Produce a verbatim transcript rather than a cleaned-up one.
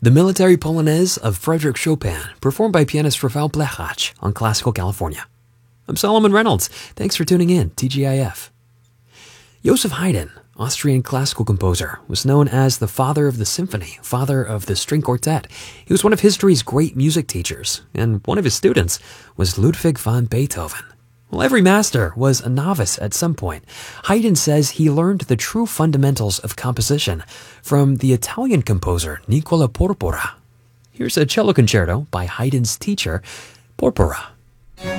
The Military Polonaise of Frédéric Chopin, performed by pianist Rafael Blechach on Classical California. I'm Solomon Reynolds. Thanks for tuning in, T G I F. Joseph Haydn, Austrian classical composer, was known as the father of the symphony, father of the string quartet. He was one of history's great music teachers, and one of his students was Ludwig van Beethoven. Well, every master was a novice at some point. Haydn says he learned the true fundamentals of composition from the Italian composer Nicola Porpora. Here's a cello concerto by Haydn's teacher, Porpora.